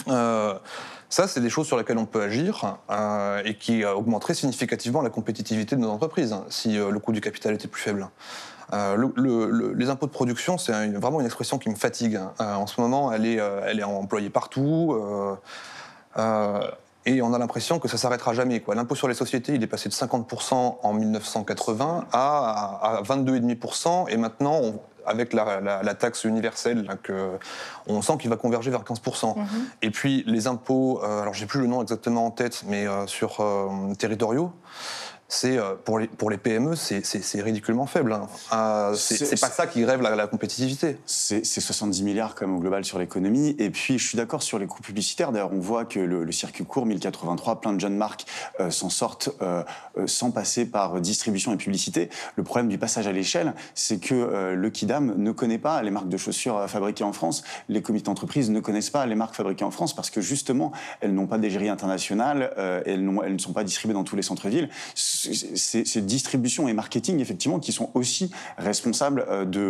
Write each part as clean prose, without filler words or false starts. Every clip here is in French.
Ça, c'est des choses sur lesquelles on peut agir et qui augmenteraient significativement la compétitivité de nos entreprises si le coût du capital était plus faible. Les impôts de production, c'est vraiment une expression qui me fatigue. En ce moment, elle est employée partout. Et on a l'impression que ça s'arrêtera jamais, quoi. L'impôt sur les sociétés, il est passé de 50% en 1980 à 22,5%, et maintenant, avec la taxe universelle, là, on sent qu'il va converger vers 15%. Et puis les impôts, alors j'ai plus le nom exactement en tête, mais sur territoriaux, c'est pour les PME, c'est ridiculement faible. C'est pas ça qui grève la compétitivité. C'est 70 milliards comme au global sur l'économie. Et puis je suis d'accord sur les coûts publicitaires. D'ailleurs, on voit que le circuit court 1083, plein de jeunes marques s'en sortent sans passer par distribution et publicité. Le problème du passage à l'échelle, c'est que le Kidam ne connaît pas les marques de chaussures fabriquées en France. Les comités d'entreprise ne connaissent pas les marques fabriquées en France parce que justement, elles n'ont pas d'égérie internationale, elles ne sont pas distribuées dans tous les centres-villes. C'est distribution et marketing, effectivement, qui sont aussi responsables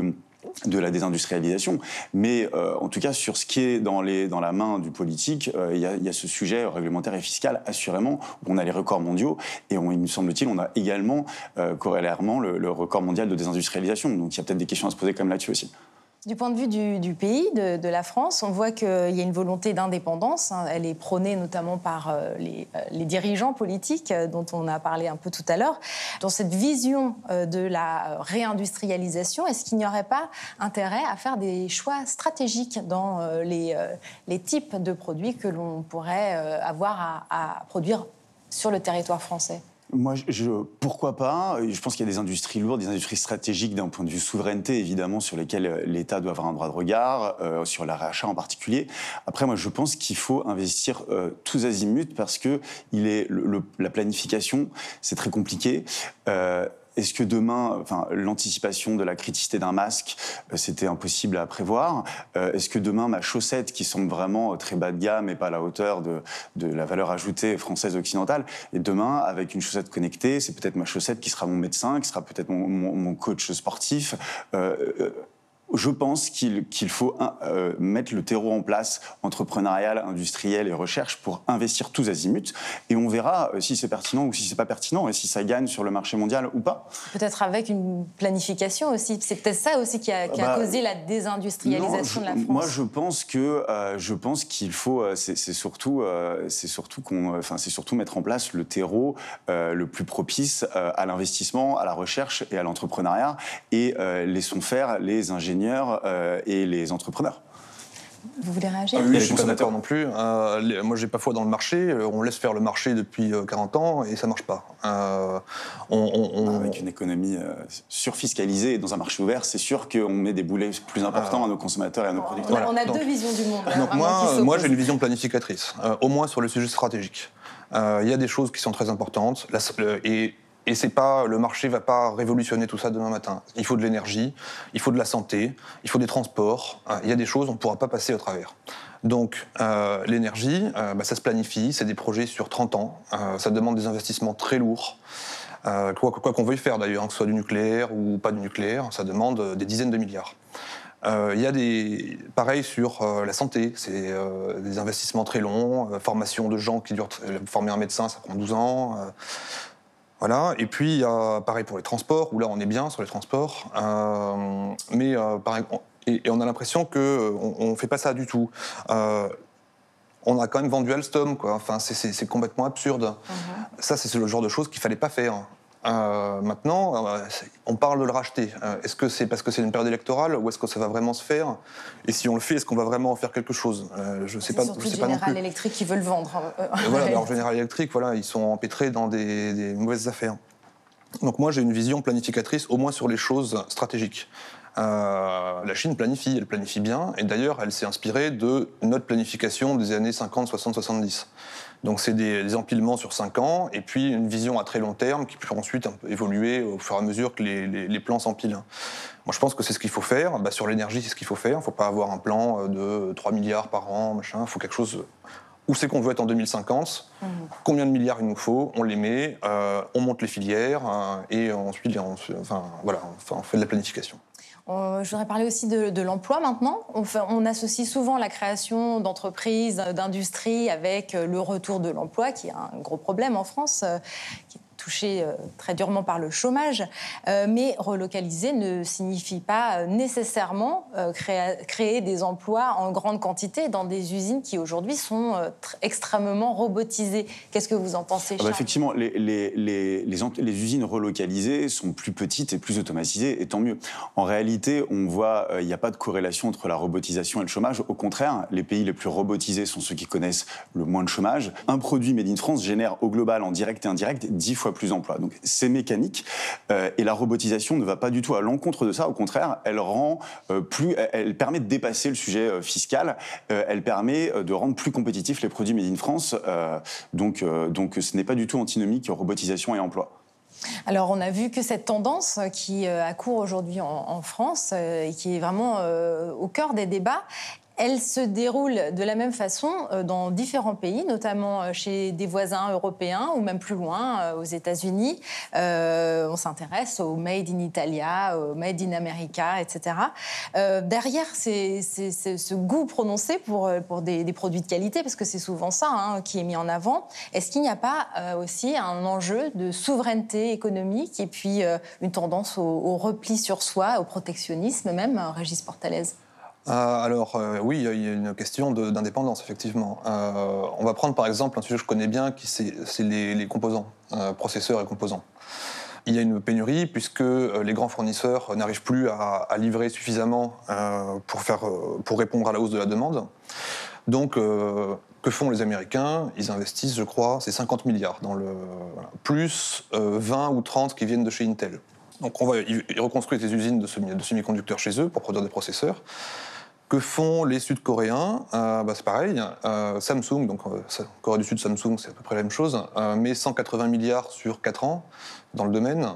de la désindustrialisation. Mais en tout cas, sur ce qui est dans la main du politique, il y a ce sujet réglementaire et fiscal, assurément, où on a les records mondiaux, et il me semble-t-il, on a également, corrélairement, le record mondial de désindustrialisation. Donc il y a peut-être des questions à se poser comme là-dessus aussi. Du point de vue du pays, de la France, on voit qu'il y a une volonté d'indépendance. Elle est prônée notamment par les dirigeants politiques dont on a parlé un peu tout à l'heure. Dans cette vision de la réindustrialisation, est-ce qu'il n'y aurait pas intérêt à faire des choix stratégiques dans les types de produits que l'on pourrait avoir à produire sur le territoire français ? Moi, pourquoi pas ? Je pense qu'il y a des industries lourdes, des industries stratégiques d'un point de vue souveraineté, évidemment, sur lesquelles l'État doit avoir un droit de regard, sur la rachat en particulier. Après, moi, je pense qu'il faut investir tous azimuts parce que la planification, c'est très compliqué. Est-ce que demain, l'anticipation de la criticité d'un masque, c'était impossible à prévoir ? Est-ce que demain, ma chaussette, qui semble vraiment très bas de gamme et pas à la hauteur de la valeur ajoutée française occidentale, et demain, avec une chaussette connectée, c'est peut-être ma chaussette qui sera mon médecin, qui sera peut-être mon coach sportif. Je pense qu'il faut mettre le terreau en place, entrepreneurial, industriel et recherche, pour investir tous azimuts. Et on verra si c'est pertinent ou si c'est pas pertinent, et si ça gagne sur le marché mondial ou pas. Peut-être avec une planification aussi. C'est peut-être ça aussi qui a causé la désindustrialisation de la France. Moi, je pense qu'il faut, c'est surtout mettre en place le terreau le plus propice à l'investissement, à la recherche et à l'entrepreneuriat, et laissons faire les ingénieurs et les entrepreneurs. Vous voulez réagir ? Oui, je ne suis pas d'accord non plus. Moi, j'ai pas foi dans le marché. On laisse faire le marché depuis 40 ans et ça marche pas. Avec une économie surfiscalisée dans un marché ouvert, c'est sûr qu'on met des boulets plus importants à nos consommateurs et à nos producteurs. On a deux visions du monde. Donc moi, j'ai une vision planificatrice, au moins sur le sujet stratégique. Il y a des choses qui sont très importantes et c'est pas, le marché va pas révolutionner tout ça demain matin. Il faut de l'énergie, il faut de la santé, il faut des transports. Il y a des choses, on ne pourra pas passer au travers. Donc l'énergie, ça se planifie, c'est des projets sur 30 ans. Ça demande des investissements très lourds. Quoi qu'on veuille faire d'ailleurs, que ce soit du nucléaire ou pas du nucléaire, ça demande des dizaines de milliards. Il y a pareil sur la santé, c'est des investissements très longs, formation de gens qui durent, former un médecin, ça prend 12 ans. Voilà. Et puis, il y a pareil pour les transports, où là, on est bien sur les transports. Mais pareil, et on a l'impression qu'on ne fait pas ça du tout. On a quand même vendu Alstom, quoi. Enfin, c'est complètement absurde. Ça, c'est le genre de choses qu'il ne fallait pas faire. Maintenant, on parle de le racheter. Est-ce que c'est parce que c'est une période électorale ou est-ce que ça va vraiment se faire ? Et si on le fait, est-ce qu'on va vraiment en faire quelque chose ? Je sais pas. C'est surtout General Electric qui veut le vendre. Voilà, alors General Electric, voilà, ils sont empêtrés dans des mauvaises affaires. Donc moi, j'ai une vision planificatrice, au moins sur les choses stratégiques. La Chine planifie, elle planifie bien, et d'ailleurs, elle s'est inspirée de notre planification des années 50, 60, 70. Donc c'est des empilements sur 5 ans, et puis une vision à très long terme qui peut ensuite un peu évoluer au fur et à mesure que les plans s'empilent. Moi je pense que c'est ce qu'il faut faire. Sur l'énergie, c'est ce qu'il faut faire. Il ne faut pas avoir un plan de 3 milliards par an, machin. Il faut quelque chose... Où c'est qu'on veut être en 2050 ? Combien de milliards il nous faut ? On les met, on monte les filières, et ensuite on fait de la planification. Je voudrais parler aussi de l'emploi maintenant. On associe souvent la création d'entreprises, d'industries avec le retour de l'emploi, qui est un gros problème en France, qui est touché très durement par le chômage. Mais relocaliser ne signifie pas nécessairement créer des emplois en grande quantité dans des usines qui aujourd'hui sont extrêmement robotisées. Qu'est-ce que vous en pensez, Charles ? Effectivement, les usines relocalisées sont plus petites et plus automatisées, et tant mieux. En réalité, on voit il n'y a pas de corrélation entre la robotisation et le chômage. Au contraire, les pays les plus robotisés sont ceux qui connaissent le moins de chômage. Un produit Made in France génère au global, en direct et indirect, 10 fois plus d'emplois. Donc c'est mécanique, et la robotisation ne va pas du tout à l'encontre de ça. Au contraire, elle permet de dépasser le sujet fiscal, elle permet de rendre plus compétitifs les produits Made in France. Donc ce n'est pas du tout antinomique robotisation et emploi. Alors, on a vu que cette tendance qui accourt aujourd'hui en France et qui est vraiment au cœur des débats, elle se déroule de la même façon dans différents pays, notamment chez des voisins européens ou même plus loin, aux États-Unis. On s'intéresse au Made in Italia, au Made in America, etc. Derrière ce goût prononcé pour des produits de qualité, parce que c'est souvent ça qui est mis en avant, est-ce qu'il n'y a pas aussi un enjeu de souveraineté économique et puis une tendance au repli sur soi, au protectionnisme même, Régis Portalez ? Oui, il y a une question d'indépendance, effectivement. On va prendre par exemple un sujet que je connais bien, c'est les composants, processeurs et composants. Il y a une pénurie puisque les grands fournisseurs n'arrivent plus à livrer suffisamment pour répondre à la hausse de la demande. Donc, que font les Américains ? Ils investissent, je crois, c'est 50 milliards, plus 20 ou 30 qui viennent de chez Intel. Donc ils reconstruisent des usines de semi-conducteurs chez eux pour produire des processeurs. Que font les Sud-Coréens ? C'est pareil. Samsung, donc Corée du Sud, Samsung, c'est à peu près la même chose, met 180 milliards sur 4 ans dans le domaine,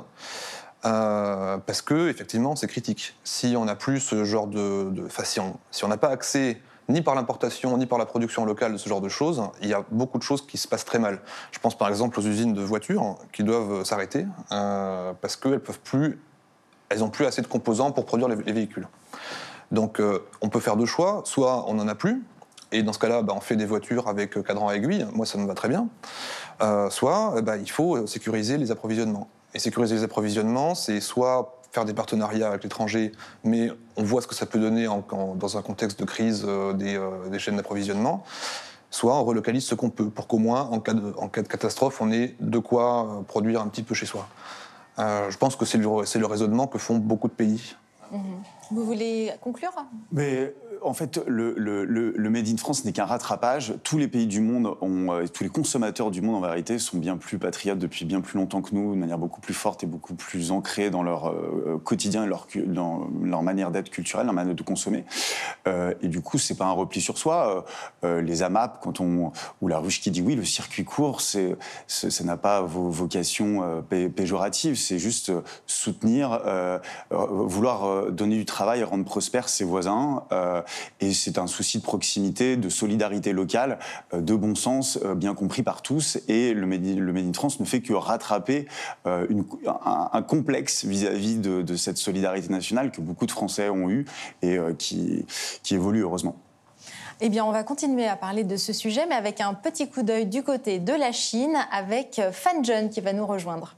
parce que effectivement, c'est critique. Si on n'a plus ce genre si on n'a pas accès ni par l'importation, ni par la production locale de ce genre de choses, il y a beaucoup de choses qui se passent très mal. Je pense par exemple aux usines de voitures qui doivent s'arrêter, parce qu'elles n'ont plus assez de composants pour produire les véhicules. Donc on peut faire deux choix, soit on n'en a plus, et dans ce cas-là, on fait des voitures avec cadran à aiguille, moi ça me va très bien, soit il faut sécuriser les approvisionnements. Et sécuriser les approvisionnements, c'est soit faire des partenariats avec l'étranger, mais on voit ce que ça peut donner dans un contexte de crise des chaînes d'approvisionnement, soit on relocalise ce qu'on peut, pour qu'au moins, en cas de catastrophe, on ait de quoi produire un petit peu chez soi. Je pense que c'est le raisonnement que font beaucoup de pays. Vous voulez conclure ? Mais en fait, le Made in France n'est qu'un rattrapage. Tous les pays du monde tous les consommateurs du monde, en vérité, sont bien plus patriotes depuis bien plus longtemps que nous, de manière beaucoup plus forte et beaucoup plus ancrée dans leur quotidien et dans leur manière d'être culturelle, leur manière de consommer. Et du coup, c'est pas un repli sur soi. Les AMAP, ou la ruche qui dit oui, le circuit court, ça n'a pas vocation péjorative. C'est juste soutenir, vouloir donner du travail et rendre prospères ses voisins. Et c'est un souci de proximité, de solidarité locale, de bon sens, bien compris par tous. Et le Made in France ne fait que rattraper un complexe vis-à-vis de cette solidarité nationale que beaucoup de Français ont eu et qui évolue heureusement. Eh bien, on va continuer à parler de ce sujet, mais avec un petit coup d'œil du côté de la Chine, avec Fan Zhen qui va nous rejoindre.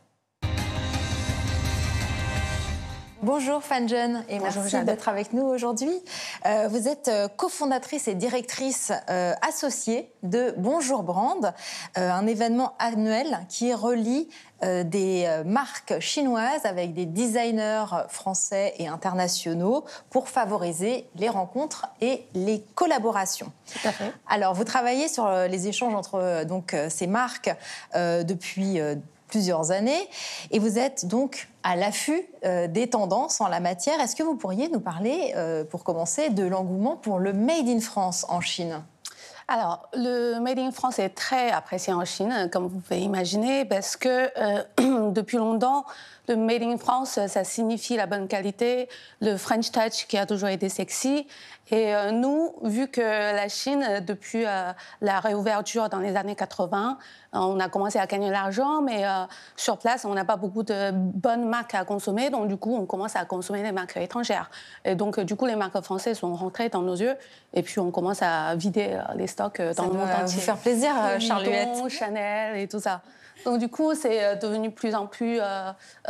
Bonjour Fan Zhen et merci d'être avec nous aujourd'hui. Vous êtes cofondatrice et directrice associée de Bonjour Brand, un événement annuel qui relie des marques chinoises avec des designers français et internationaux pour favoriser les rencontres et les collaborations. Tout à fait. Alors, vous travaillez sur les échanges entre ces marques depuis plusieurs années et vous êtes donc à l'affût des tendances en la matière. Est-ce que vous pourriez nous parler, pour commencer, de l'engouement pour le Made in France en Chine ? Alors, le Made in France est très apprécié en Chine, comme vous pouvez imaginer, parce que depuis longtemps, le Made in France, ça signifie la bonne qualité, le French touch qui a toujours été sexy. Et nous, vu que la Chine, depuis la réouverture dans les années 80, on a commencé à gagner de l'argent, mais sur place, on n'a pas beaucoup de bonnes marques à consommer, donc du coup, on commence à consommer les marques étrangères. Et donc, du coup, les marques françaises sont rentrées dans nos yeux, et puis on commence à vider les stocks dans le monde entier. Ça vous faire plaisir, Charluette. Chanel et tout ça. Donc du coup, c'est devenu de plus en plus